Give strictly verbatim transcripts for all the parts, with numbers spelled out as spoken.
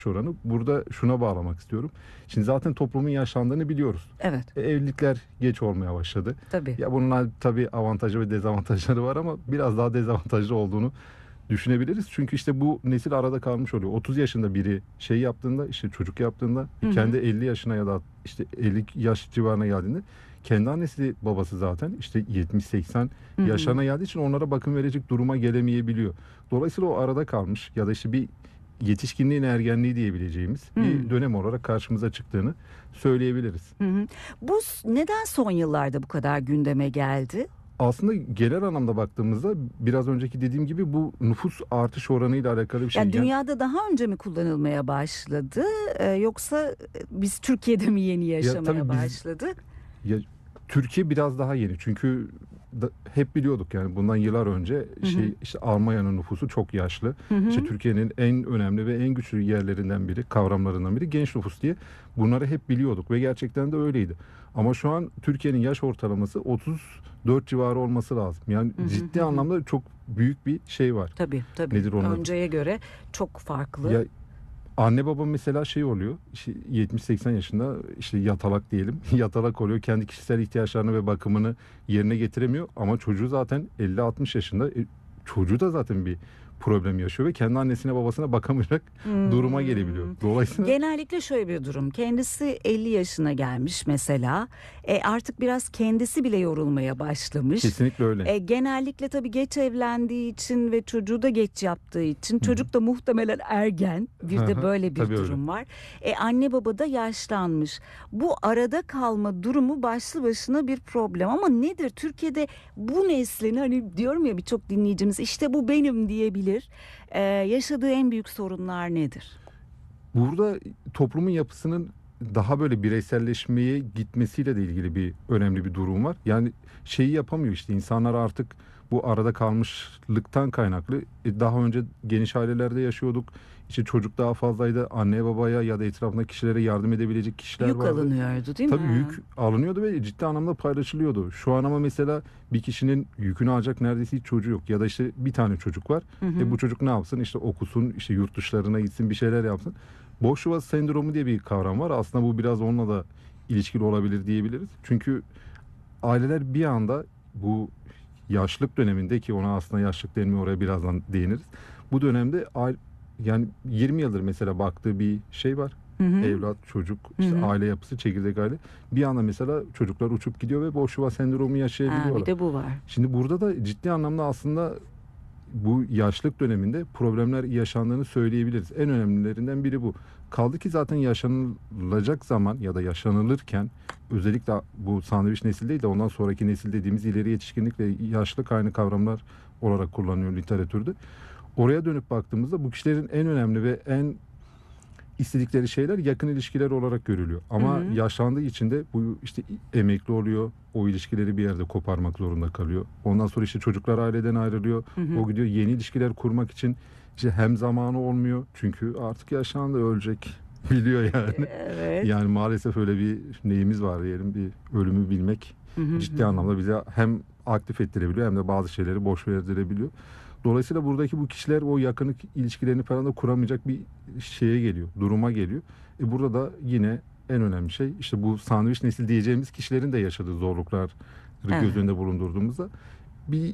oranı. Burada şuna bağlamak istiyorum. Şimdi zaten toplumun yaşlandığını biliyoruz. Evet. E, evlilikler geç olmaya başladı. Tabii. Ya bunun tabii avantajı ve dezavantajları var ama biraz daha dezavantajlı olduğunu düşünebiliriz. Çünkü işte bu nesil arada kalmış oluyor. otuz yaşında biri şey yaptığında, işte çocuk yaptığında, Hı hı. kendi elli yaşına ya da işte elli yaş civarına geldiğinde kendi annesi babası zaten işte yetmiş seksen Hı hı. yaşlarına geldiği için onlara bakım verecek duruma gelemeyebiliyor. Dolayısıyla o arada kalmış ya da işte bir yetişkinliğin ergenliği diyebileceğimiz Hı. bir dönem olarak karşımıza çıktığını söyleyebiliriz. Hı hı. Bu s- neden son yıllarda bu kadar gündeme geldi? Aslında genel anlamda baktığımızda biraz önceki dediğim gibi bu nüfus artış oranıyla alakalı bir şey. Yani Yani dünyada daha önce mi kullanılmaya başladı, e, yoksa e, biz Türkiye'de mi yeni yaşamaya tabii biz- başladık? ya, Türkiye biraz daha yeni çünkü da, hep biliyorduk yani bundan yıllar önce Hı hı. şey işte Almanya'nın nüfusu çok yaşlı. Hı hı. İşte Türkiye'nin en önemli ve en güçlü yerlerinden biri, kavramlarından biri genç nüfus diye bunları hep biliyorduk ve gerçekten de öyleydi. Ama şu an Türkiye'nin yaş ortalaması otuz dört civarı olması lazım. Yani Hı hı ciddi hı hı. anlamda çok büyük bir şey var. Tabii tabii. Nedir onun adı? Önceye göre çok farklı. Ya anne baba mesela şey oluyor, işte yetmiş seksen yaşında, işte yatalak diyelim, yatalak oluyor, kendi kişisel ihtiyaçlarını ve bakımını yerine getiremiyor ama çocuğu zaten elli altmış yaşında. E, çocuğu da zaten bir problem yaşıyor ve kendi annesine babasına bakamayacak Hmm. duruma gelebiliyor. Dolayısıyla Genellikle şöyle bir durum. Kendisi elli yaşına gelmiş mesela. E, artık biraz kendisi bile yorulmaya başlamış. kesinlikle öyle. E, genellikle tabii geç evlendiği için ve çocuğu da geç yaptığı için, çocuk da muhtemelen ergen. Bir Hı de hı, böyle bir tabii öyle. durum var. E, anne baba da yaşlanmış. Bu arada kalma durumu başlı başına bir problem. Ama nedir? Türkiye'de bu neslin, hani diyorum ya, birçok dinleyicimiz işte bu benim diyebilir. E, yaşadığı en büyük sorunlar nedir? Burada toplumun yapısının daha böyle bireyselleşmeye gitmesiyle de ilgili bir önemli bir durum var. Yani şeyi yapamıyor, işte insanlar artık bu arada kalmışlıktan kaynaklı. E, daha önce geniş ailelerde yaşıyorduk. İşte çocuk daha fazlaydı. Anneye babaya ya da etrafındaki kişilere yardım edebilecek kişiler Yük vardı. alınıyordu değil Tabii mi? yük alınıyordu ve ciddi anlamda paylaşılıyordu. Şu an ama mesela bir kişinin yükünü alacak neredeyse hiç çocuğu yok. Ya da işte bir tane çocuk var. Hı hı. E bu çocuk ne yapsın? İşte okusun, işte yurt dışlarına gitsin, bir şeyler yapsın. Boş yuva sendromu diye bir kavram var. Aslında bu biraz onunla da ilişkili olabilir diyebiliriz. Çünkü aileler bir anda bu yaşlık döneminde, ki ona aslında yaşlık denmiyor, oraya birazdan değiniriz. Bu dönemde aile, yani yirmi yıldır mesela baktığı bir şey var. Hı hı. Evlat, çocuk, işte Hı hı. aile yapısı, çekirdek aile. Bir anda mesela çocuklar uçup gidiyor ve boş yuva sendromu Ha, yaşayabiliyorlar. bir de bu var. Şimdi burada da ciddi anlamda aslında bu yaşlık döneminde problemler yaşandığını söyleyebiliriz. En önemlilerinden biri bu. Kaldı ki zaten yaşanılacak zaman ya da yaşanılırken, özellikle bu sandviç nesil değil de ondan sonraki nesil dediğimiz ileri yetişkinlikle yaşlılık aynı kavramlar olarak kullanılıyor literatürde. Oraya dönüp baktığımızda bu kişilerin en önemli ve en istedikleri şeyler yakın ilişkiler olarak görülüyor. Ama Hı hı. yaşlandığı için de bu işte emekli oluyor. O ilişkileri bir yerde koparmak zorunda kalıyor. Ondan sonra işte çocuklar aileden ayrılıyor. Hı hı. O gidiyor yeni ilişkiler kurmak için, işte hem zamanı olmuyor. Çünkü artık yaşlandı, ölecek. Biliyor yani. Evet. Yani maalesef öyle bir neyimiz var diyelim, bir ölümü bilmek Hı hı, ciddi hı. anlamda bize hem aktif ettirebiliyor hem de bazı şeyleri boş verdirebiliyor. Dolayısıyla buradaki bu kişiler o yakınlık ilişkilerini falan da kuramayacak bir şeye geliyor, duruma geliyor. E burada da yine en önemli şey işte bu sandviç nesil diyeceğimiz kişilerin de yaşadığı zorlukları Evet. göz önünde bulundurduğumuzda bir,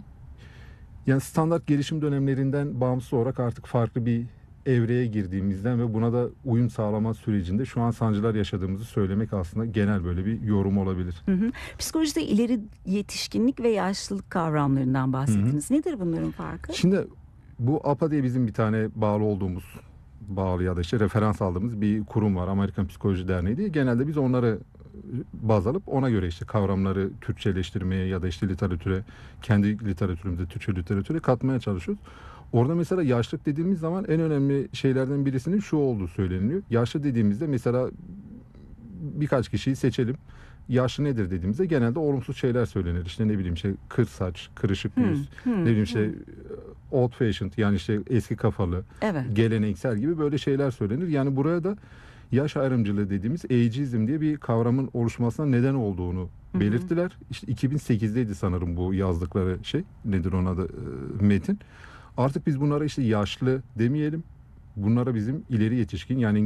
yani standart gelişim dönemlerinden bağımsız olarak artık farklı bir evreye girdiğimizden ve buna da uyum sağlama sürecinde şu an sancılar yaşadığımızı söylemek aslında genel böyle bir yorum olabilir. Hı hı. Psikolojide ileri yetişkinlik ve yaşlılık kavramlarından bahsettiniz. Nedir bunların farkı? Şimdi bu A P A diye bizim bir tane bağlı olduğumuz, bağlı ya da işte referans aldığımız bir kurum var. Amerikan Psikoloji Derneği diye. Genelde biz onları baz alıp ona göre işte kavramları Türkçeleştirmeye ya da işte literatüre, kendi literatürümüze Türkçe literatüre katmaya çalışıyoruz. Orada mesela yaşlılık dediğimiz zaman en önemli şeylerden birisinin şu olduğu söyleniliyor. Yaşlı dediğimizde mesela birkaç kişiyi seçelim. Yaşlı nedir dediğimizde genelde olumsuz şeyler söylenir. İşte ne bileyim işte kır saç, kırışık yüz, Hı, ne bileyim işte hı. old fashioned, yani işte eski kafalı, Evet. geleneksel gibi böyle şeyler söylenir. Yani buraya da yaş ayrımcılığı dediğimiz ageizm diye bir kavramın oluşmasına neden olduğunu Hı hı. belirttiler. İşte iki bin sekizdeydi sanırım bu yazdıkları şey. Nedir onun adı? E, metin. Artık biz bunlara işte yaşlı demeyelim. bunlara bizim ileri yetişkin yani